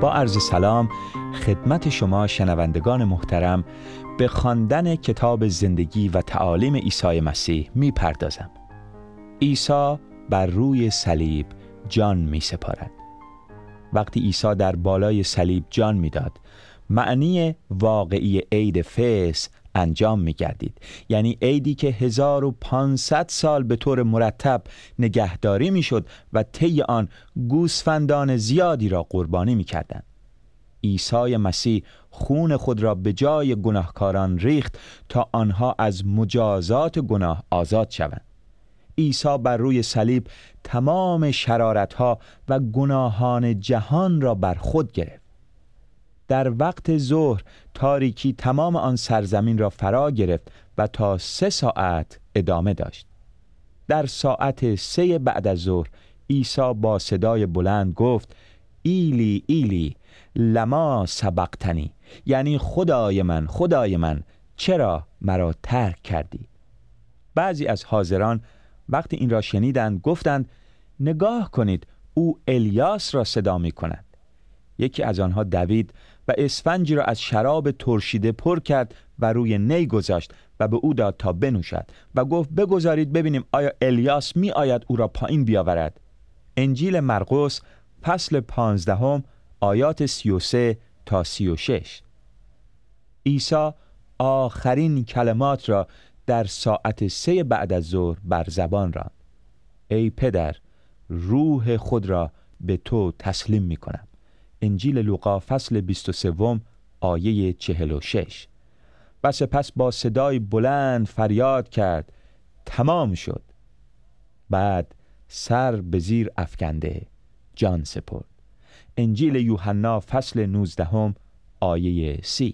با عرض سلام خدمت شما شنوندگان محترم به خواندن کتاب زندگی و تعالیم عیسی مسیح می پردازم. عیسی بر روی صلیب جان می سپارد. وقتی عیسی در بالای صلیب جان می داد، معنی واقعی عید فصح انجام می گردید. یعنی عیدی که 1500 سال به طور مرتب نگهداری می شد و طی آن گوسفندان زیادی را قربانی می کردند. عیسی مسیح خون خود را به جای گناهکاران ریخت تا آنها از مجازات گناه آزاد شوند. عیسی بر روی صلیب تمام شرارت‌ها و گناهان جهان را بر خود گرفت. در وقت ظهر تاریکی تمام آن سرزمین را فرا گرفت و تا 3 ساعت ادامه داشت. در ساعت 3 بعد از ظهر عیسی با صدای بلند گفت: ایلی ایلی لما سبقتنی، یعنی خدای من چرا مرا ترک کردی؟ بعضی از حاضران وقتی این را شنیدند گفتند: نگاه کنید، او الیاس را صدا می کند. یکی از آنها دوید و اسفنجی را از شراب ترشیده پر کرد و روی نی گذاشت و به او داد تا بنوشد و گفت: بگذارید ببینیم آیا الیاس می آید او را پایین بیاورد. انجیل مرقس فصل 15 آیات 33 تا 36. عیسی آخرین کلمات را در ساعت 3 بعد از ظهر بر زبان راند: ای پدر، روح خود را به تو تسلیم می کنم. انجیل لوقا فصل 23 آیه 46. و سپس با صدای بلند فریاد کرد: تمام شد. بعد سر به زیر افکنده جان سپرد. انجیل یوحنا فصل 19 آیه 30.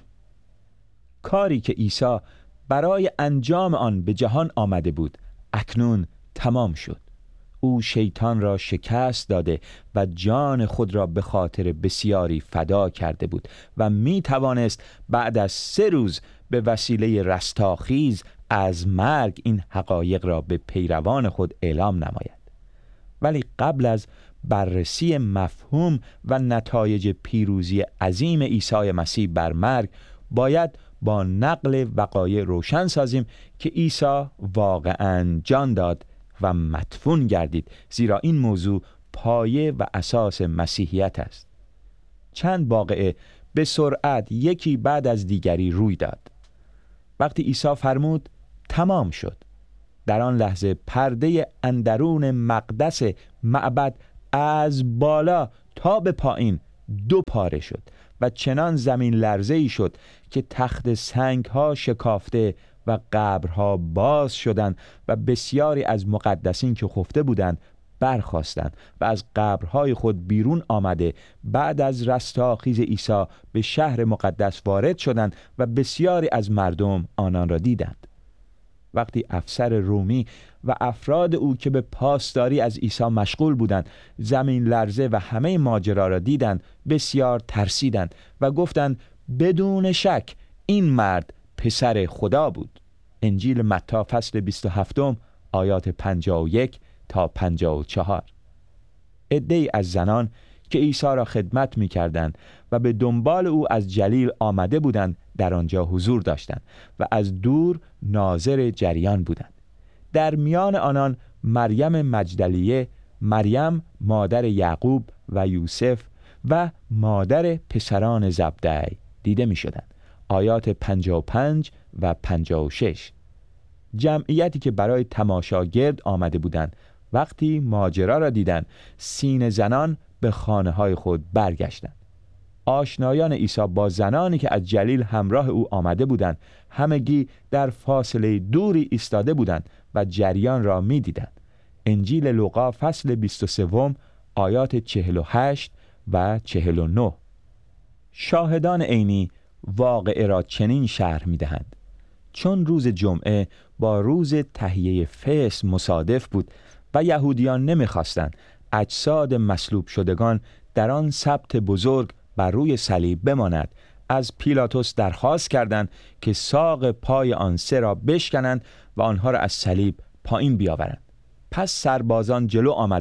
کاری که عیسی برای انجام آن به جهان آمده بود اکنون تمام شد. او شیطان را شکست داده و جان خود را به خاطر بسیاری فدا کرده بود و می توانست بعد از 3 روز به وسیله رستاخیز از مرگ این حقایق را به پیروان خود اعلام نماید. ولی قبل از بررسی مفهوم و نتایج پیروزی عظیم عیسی مسیح بر مرگ باید با نقل وقایع روشن سازیم که عیسی واقعاً جان داد و مدفون گردید، زیرا این موضوع پایه و اساس مسیحیت است. چند واقعه به سرعت یکی بعد از دیگری روی داد. وقتی عیسی فرمود تمام شد، در آن لحظه پرده اندرون مقدس معبد از بالا تا به پایین 2 پاره شد و چنان زمین لرزه‌ای شد که تخت سنگ‌ها شکافته و قبرها باز شدند و بسیاری از مقدسین که خفته بودند برخاستند و از قبرهای خود بیرون آمده بعد از رستاخیز عیسی به شهر مقدس وارد شدند و بسیاری از مردم آنان را دیدند. وقتی افسر رومی و افراد او که به پاسداری از عیسی مشغول بودند زمین لرزه و همه ماجرا را دیدند، بسیار ترسیدند و گفتند: بدون شک این مرد پسر خدا بود. انجیل متی فصل 27 آیات 51 تا 54. عده‌ای از زنان که عیسی را خدمت می‌کردند و به دنبال او از جلیل آمده بودند در آنجا حضور داشتند و از دور ناظر جریان بودند. در میان آنان مریم مجدلیه، مریم مادر یعقوب و یوسف و مادر پسران زبدی دیده می‌شدند. آیات 55 و 56. جمعیتی که برای تماشا گرد آمده بودند وقتی ماجرا را دیدند سینه زنان به خانه‌های خود برگشتند. آشنایان عیسی با زنانی که از جلیل همراه او آمده بودند همگی در فاصله دوری ایستاده بودند و جریان را می دیدند. انجیل لوقا فصل 23 آیات 48 و 49. شاهدان عینی واقعه را چنین شرح می دهند: چون روز جمعه با روز تهیه فصح مصادف بود و یهودیان نمی‌خواستند اجساد مصلوب شدگان در آن سبت بزرگ بر روی صلیب بماند، از پیلاطس درخواست کردند که ساق پای آن 3 را بشکنند و آنها را از صلیب پایین بیاورند. پس سربازان جلو آمدند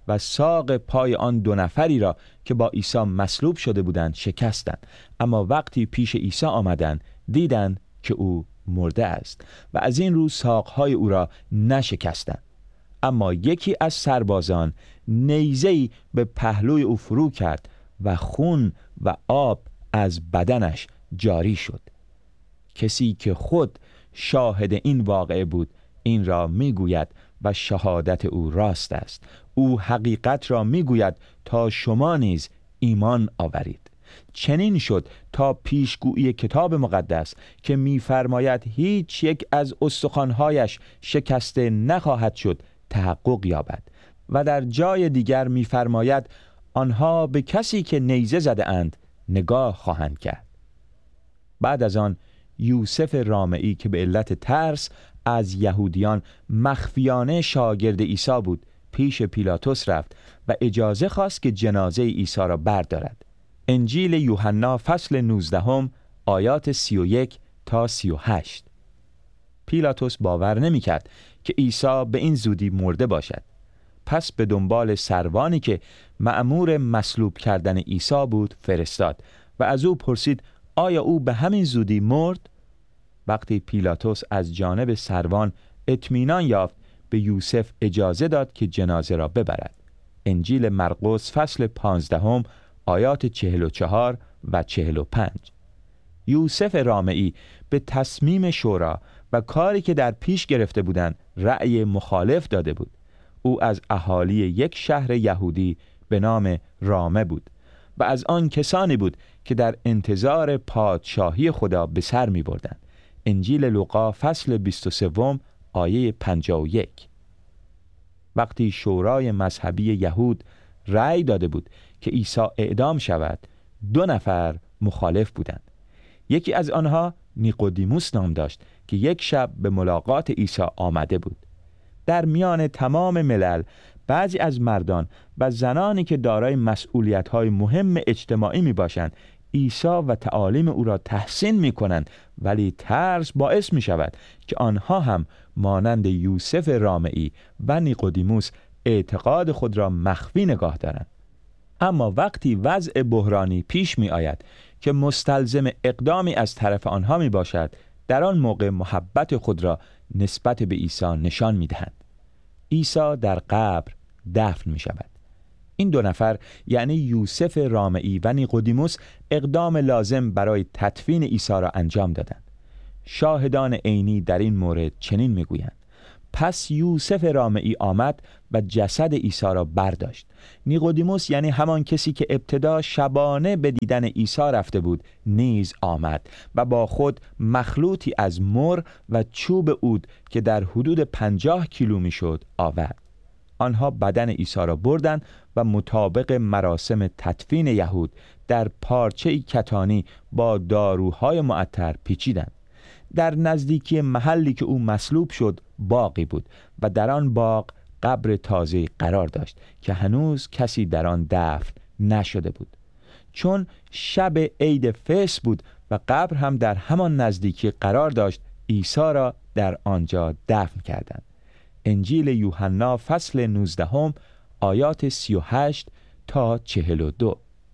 و ساق پای آن 2 نفری را که با عیسی مصلوب شده بودند شکستند. اما وقتی پیش عیسی آمدند دیدند که او مرده است و از این رو ساقهای او را نشکستند. اما یکی از سربازان نیزه‌ای به پهلوی او فرو کرد و خون و آب از بدنش جاری شد. کسی که خود شاهد این واقعه بود این را میگوید و شهادت او راست است. او حقیقت را میگوید تا شما نیز ایمان آورید. چنین شد تا پیشگویی کتاب مقدس که می‌فرماید هیچ یک از استخوان‌هایش شکسته نخواهد شد تحقق یابد و در جای دیگر می‌فرماید آنها به کسی که نیزه زده اند نگاه خواهند کرد. بعد از آن یوسف رامئی که به علت ترس از یهودیان مخفیانه شاگرد عیسی بود پیش پیلاطس رفت و اجازه خواست که جنازه عیسی را بردارد. انجیل یوحنا فصل 19 آیات 31 تا 38. پیلاطس باور نمی کرد که عیسی به این زودی مرده باشد. پس به دنبال سروانی که مأمور مصلوب کردن عیسی بود فرستاد و از او پرسید آیا او به همین زودی مرد؟ وقتی پیلاطس از جانب سروان اطمینان یافت به یوسف اجازه داد که جنازه را ببرد. انجیل مرقس فصل 15 آیات 44 و 45. یوسف رامئی به تصمیم شورا و کاری که در پیش گرفته بودند رأی مخالف داده بود. او از اهالی یک شهر یهودی به نام رامه بود و از آن کسانی بود که در انتظار پادشاهی خدا به سر می بردند. انجیل لوقا فصل 23 آیه 51. وقتی شورای مذهبی یهود رأی داده بود که عیسی اعدام شود 2 نفر مخالف بودند. یکی از آنها نیقودیموس نام داشت که یک شب به ملاقات عیسی آمده بود. در میان تمام ملل بعضی از مردان و زنانی که دارای مسئولیت‌های مهم اجتماعی میباشند عیسی و تعالیم او را تحسین میکنند، ولی ترس باعث میشود که آنها هم مانند یوسف رامئی و نیقودیموس اعتقاد خود را مخفی نگاه دارند. اما وقتی وضع بحرانی پیش می آید که مستلزم اقدامی از طرف آنها می باشد، در آن موقع محبت خود را نسبت به عیسی نشان می دهند. عیسی در قبر دفن می شود. این 2 نفر یعنی یوسف رامئی و نیقودیموس اقدام لازم برای تدفین عیسی را انجام دادند. شاهدان عینی در این مورد چنین می گویند: پس یوسف رامئی آمد و جسد عیسی را برداشت. نیقودیموس یعنی همان کسی که ابتدا شبانه به دیدن عیسی رفته بود نیز آمد و با خود مخلوطی از مر و چوب عود که در حدود 50 کیلو میشد آورد. آنها بدن عیسی را بردند و مطابق مراسم تدفین یهود در پارچه‌ای کتانی با داروهای معطر پیچیدند. در نزدیکی محلی که او مصلوب شد باغی بود و در آن باغ قبر تازه قرار داشت که هنوز کسی در آن دفن نشده بود. چون شب عید فصح بود و قبر هم در همان نزدیکی قرار داشت، عیسی را در آنجا دفن کردند. انجیل یوحنا فصل 19 آیات 38 تا 42.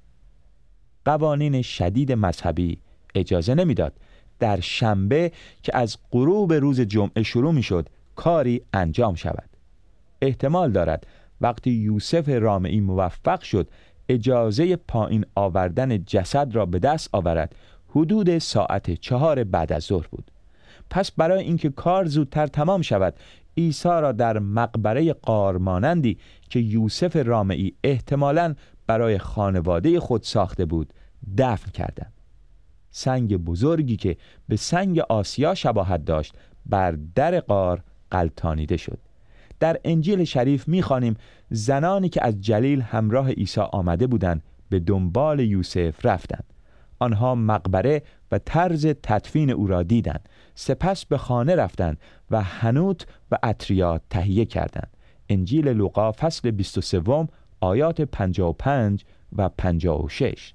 قوانین شدید مذهبی اجازه نمیداد در شنبه که از غروب روز جمعه شروع می شد کاری انجام شود. احتمال دارد وقتی یوسف رامئی موفق شد اجازه پایین آوردن جسد را به دست آورد حدود ساعت 4 بعد از ظهر بود. پس برای اینکه کار زودتر تمام شود عیسی را در مقبره غارمانندی که یوسف رامئی احتمالاً برای خانواده خود ساخته بود دفن کردند. سنگ بزرگی که به سنگ آسیا شباهت داشت بر در غار غلتانیده شد. در انجیل شریف می‌خوانیم زنانی که از جلیل همراه عیسی آمده بودند به دنبال یوسف رفتند. آنها مقبره و طرز تدفین او را دیدند. سپس به خانه رفتند و حنوط و عطریات تهیه کردند. انجیل لوقا فصل 23 آیات 55 و 56.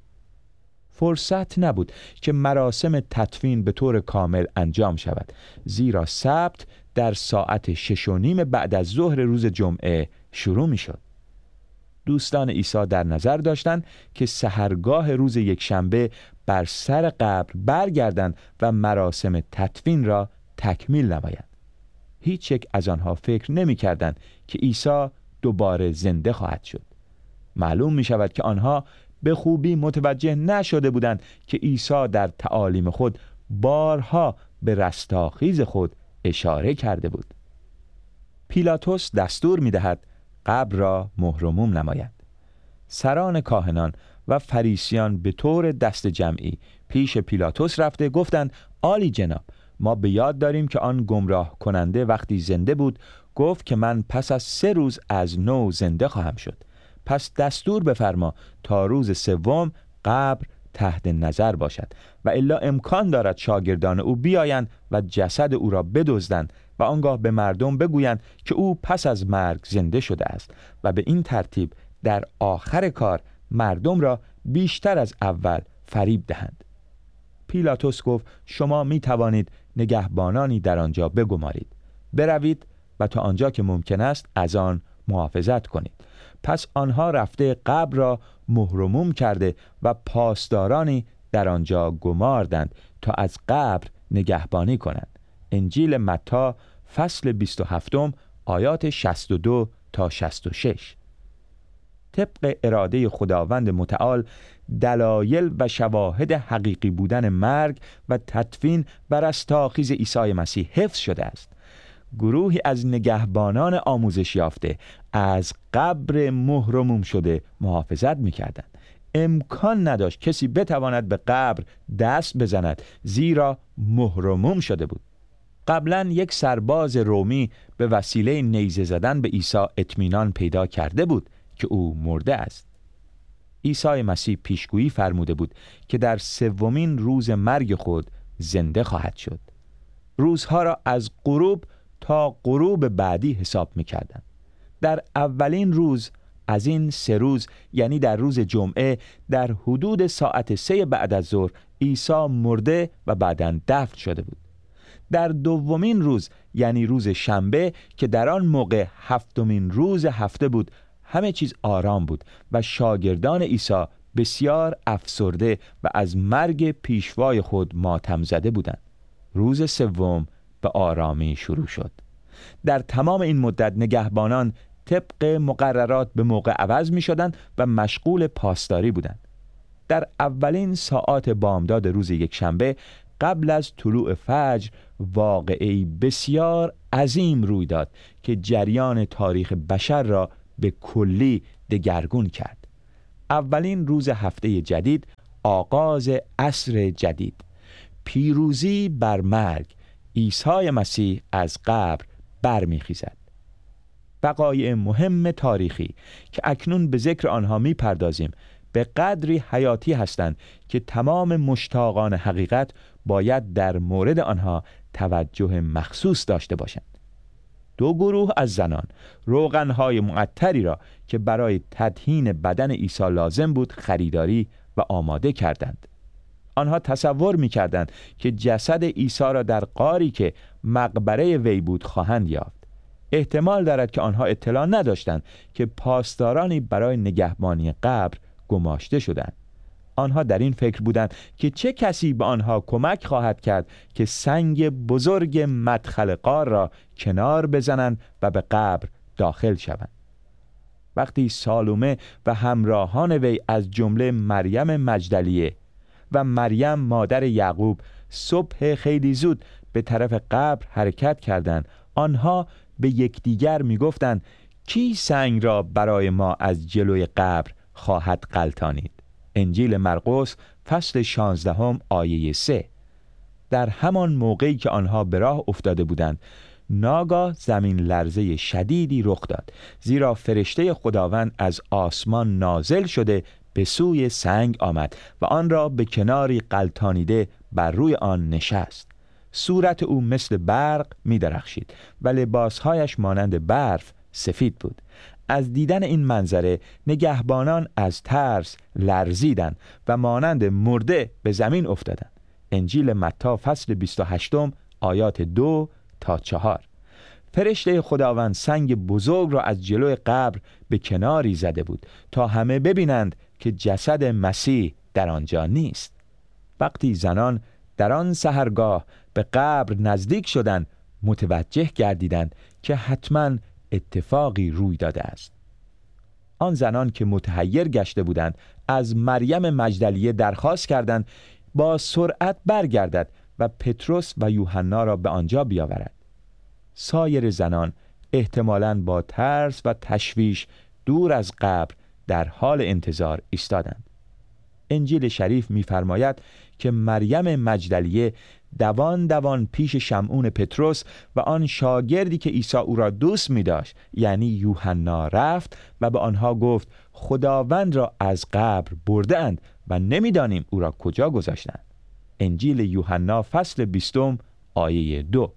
فرصت نبود که مراسم تدفین به طور کامل انجام شود، زیرا سبت در ساعت 6:30 بعد از ظهر روز جمعه شروع می شد. دوستان عیسی در نظر داشتند که سحرگاه روز یکشنبه بر سر قبر برگردند و مراسم تدفین را تکمیل نمایند. هیچ یک از آنها فکر نمی کردند که عیسی دوباره زنده خواهد شد. معلوم می شود که آنها به خوبی متوجه نشده بودند که عیسی در تعالیم خود بارها به رستاخیز خود اشاره کرده بود. پیلاطس دستور می دهد قبر را مهر و موم نمایند. سران کاهنان و فریسیان به طور دست جمعی پیش پیلاطس رفته گفتند عالی جناب، ما به یاد داریم که آن گمراه کننده وقتی زنده بود گفت که من پس از 3 روز از نو زنده خواهم شد. پس دستور بفرما تا روز 3 قبر تحت نظر باشد و الا امکان دارد شاگردان او بیایند و جسد او را بدزدند و آنگاه به مردم بگویند که او پس از مرگ زنده شده است و به این ترتیب در آخر کار مردم را بیشتر از اول فریب دهند. پیلاطس گفت شما می توانید نگهبانانی در آنجا بگمارید. بروید و تا آنجا که ممکن است از آن محافظت کنید. پس آنها رفته قبر را مهر و موم کرده و پاسدارانی در آنجا گماردند تا از قبر نگهبانی کنند. انجیل متی فصل 27 آیات 62 تا 66. طبق اراده خداوند متعال دلایل و شواهد حقیقی بودن مرگ و تدفین و رستاخیز عیسی مسیح حفظ شده است. گروهی از نگهبانان آموزش یافته از قبر مهر و موم شده محافظت می‌کردند. امکان نداشت کسی بتواند به قبر دست بزند زیرا مهر و موم شده بود. قبلا یک سرباز رومی به وسیله نیزه زدن به عیسی اطمینان پیدا کرده بود که او مرده است. عیسی مسیح پیشگویی فرموده بود که در 3 روز مرگ خود زنده خواهد شد. روزها را از غروب تا غروب بعدی حساب می‌کردند. در اولین روز از این 3 روز یعنی در روز جمعه در حدود ساعت 3 بعد از ظهر عیسی مرده و بعداً دفن شده بود. در 2 روز یعنی روز شنبه که در آن موقع 7 روز هفته بود همه چیز آرام بود و شاگردان عیسی بسیار افسرده و از مرگ پیشوای خود ماتم زده بودند. روز 3 به آرامی شروع شد. در تمام این مدت نگهبانان طبق مقررات به موقع عوض می شدند و مشغول پاسداری بودند. در اولین ساعات بامداد روز یکشنبه قبل از طلوع فجر واقعه‌ای بسیار عظیم روی داد که جریان تاریخ بشر را به کلی دگرگون کرد. اولین روز هفته جدید، آغاز عصر جدید، پیروزی بر مرگ، عیسی مسیح از قبر برمیخیزد. وقایع مهم تاریخی که اکنون به ذکر آنها میپردازیم به قدری حیاتی هستند که تمام مشتاقان حقیقت باید در مورد آنها توجه مخصوص داشته باشند. 2 گروه از زنان روغن‌های معطری را که برای تدهین بدن عیسی لازم بود خریداری و آماده کردند. آنها تصور می‌کردند که جسد عیسی را در غاری که مقبره وی بود خواهند یافت. احتمال دارد که آنها اطلاع نداشتند که پاسدارانی برای نگهبانی قبر گماشته شدند. آنها در این فکر بودند که چه کسی به آنها کمک خواهد کرد که سنگ بزرگ مدخل غار را کنار بزنند و به قبر داخل شوند. وقتی سالومه و همراهان وی از جمله مریم مجدلیه و مریم مادر یعقوب صبح خیلی زود به طرف قبر حرکت کردند، آنها به یکدیگر میگفتند کی سنگ را برای ما از جلوی قبر خواهد غلطانید؟ انجیل مرقس فصل 16 آیه 3. در همان موقعی که آنها به راه افتاده بودند ناگاه زمین لرزه شدیدی رخ داد، زیرا فرشته خداوند از آسمان نازل شده به سوی سنگ آمد و آن را به کناری غلطانیده بر روی آن نشست. صورت او مثل برق می درخشید و لباسهایش مانند برف سفید بود. از دیدن این منظره نگهبانان از ترس لرزیدند و مانند مرده به زمین افتادند. انجیل متی فصل 28 آیات 2 تا 4. فرشته خداوند سنگ بزرگ را از جلوی قبر به کناری زده بود تا همه ببینند که جسد مسیح در آنجا نیست. وقتی زنان در آن سحرگاه به قبر نزدیک شدند، متوجه گردیدند که حتما اتفاقی روی داده است. آن زنان که متحیر گشته بودند از مریم مجدلیه درخواست کردند با سرعت برگردد و پتروس و یوحنا را به آنجا بیاورد. سایر زنان احتمالاً با ترس و تشویش دور از قبر در حال انتظار ایستادند. انجیل شریف می‌فرماید که مریم مجدلیه دوان دوان پیش شمعون پتروس و آن شاگردی که عیسی او را دوست می‌داشت یعنی یوحنا رفت و به آنها گفت خداوند را از قبر برده‌اند و نمی‌دانیم او را کجا گذاشتند. انجیل یوحنا فصل 20 آیه 2.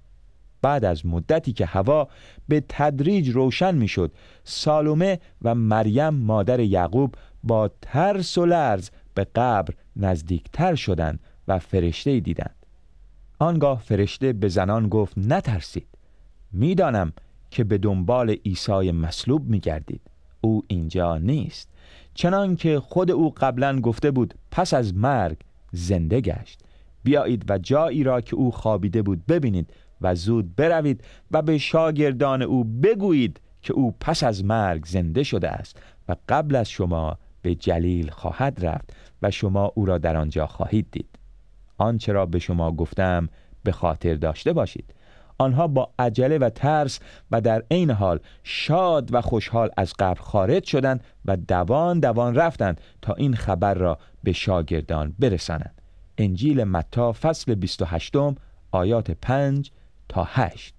بعد از مدتی که هوا به تدریج روشن می‌شد، سالومه و مریم مادر یعقوب با ترس و لرز به قبر نزدیکتر شدند و فرشته دیدند. آنگاه فرشته به زنان گفت نترسید، میدانم که به دنبال عیسی مصلوب میگردید. او اینجا نیست، چنان که خود او قبلا گفته بود پس از مرگ زنده گشت. بیایید و جایی را که او خوابیده بود ببینید و زود بروید و به شاگردان او بگویید که او پس از مرگ زنده شده است و قبل از شما به جلیل خواهد رفت و شما او را در آنجا خواهید دید. آنچه را به شما گفتم به خاطر داشته باشید. آنها با عجله و ترس و در عین حال شاد و خوشحال از قبر خارج شدند و دوان دوان رفتند تا این خبر را به شاگردان برسانند. انجیل متی فصل 28 آیات 5 تا 8.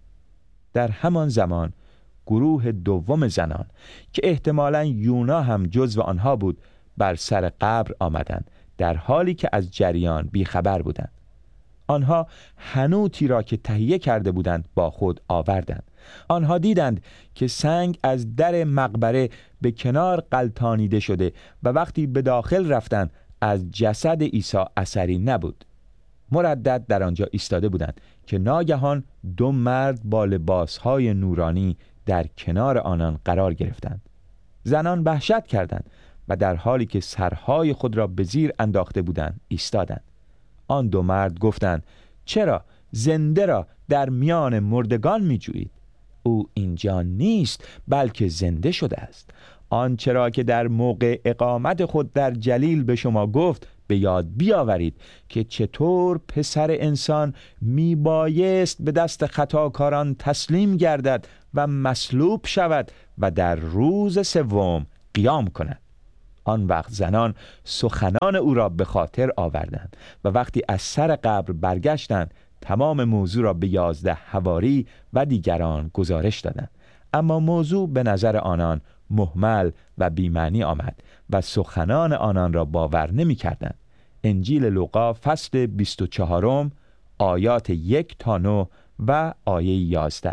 در همان زمان گروه دوم زنان که احتمالاً یونا هم جزو آنها بود بر سر قبر آمدند، در حالی که از جریان بیخبر بودند. آنها حنوطی را که تهیه کرده بودند با خود آوردند. آنها دیدند که سنگ از در مقبره به کنار غلتانیده شده و وقتی به داخل رفتند از جسد عیسی اثری نبود. مردد در آنجا ایستاده بودند که ناگهان دو مرد با لباسهای نورانی در کنار آنان قرار گرفتند. زنان وحشت کردند و در حالی که سرهای خود را به زیر انداخته بودند ایستادند. آن دو مرد گفتند چرا زنده را در میان مردگان می جویید؟ او اینجا نیست بلکه زنده شده است. آنچه را که در موقع اقامت خود در جلیل به شما گفت به یاد بیاورید که چطور پسر انسان می بایست به دست خطاکاران تسلیم گردد و مصلوب شود و در روز سوم قیام کند. آن وقت زنان سخنان او را به خاطر آوردند و وقتی از سر قبر برگشتند تمام موضوع را به 11 حواری و دیگران گزارش دادند. اما موضوع به نظر آنان مهمل و بی‌معنی آمد و سخنان آنان را باور نمی کردند. انجیل لوقا فصل 24 آیات 1 تا 9 و آیه 11.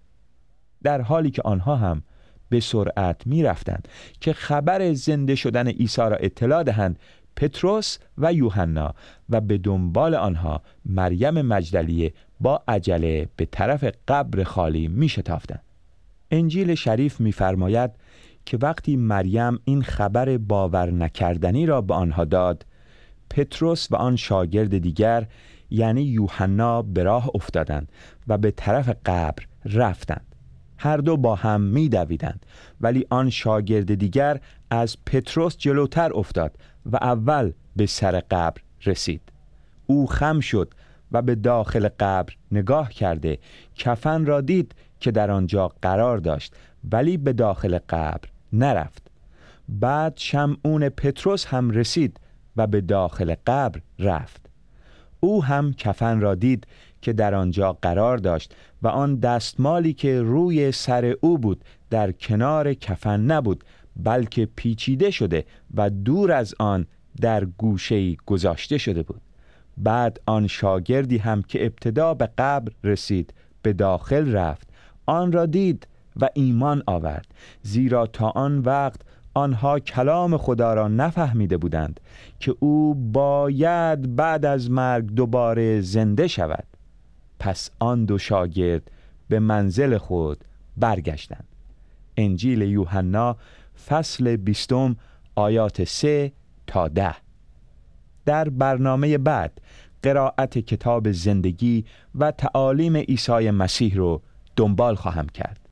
در حالی که آنها هم به سرعت می رفتند که خبر زنده شدن عیسی را اطلاع دهند، پتروس و یوحنا و به دنبال آنها مریم مجدلیه با عجله به طرف قبر خالی می شتافتند. انجیل شریف می فرماید که وقتی مریم این خبر باور نکردنی را به آنها داد، پتروس و آن شاگرد دیگر یعنی یوحنا به راه افتادند و به طرف قبر رفتند. هر دو با هم می دویدند، ولی آن شاگرد دیگر از پتروس جلوتر افتاد و اول به سر قبر رسید. او خم شد و به داخل قبر نگاه کرده کفن را دید که در آنجا قرار داشت، ولی به داخل قبر نرفت. بعد شمعون پتروس هم رسید و به داخل قبر رفت. او هم کفن را دید که در آنجا قرار داشت و آن دستمالی که روی سر او بود در کنار کفن نبود، بلکه پیچیده شده و دور از آن در گوشه‌ای گذاشته شده بود. بعد آن شاگردی هم که ابتدا به قبر رسید به داخل رفت، آن را دید و ایمان آورد، زیرا تا آن وقت آنها کلام خدا را نفهمیده بودند که او باید بعد از مرگ دوباره زنده شود. پس آن دو شاگرد به منزل خود برگشتند. انجیل یوحنا فصل 20 آیات 3 تا 10. در برنامه بعد قرائت کتاب زندگی و تعالیم عیسی مسیح رو دنبال خواهم کرد.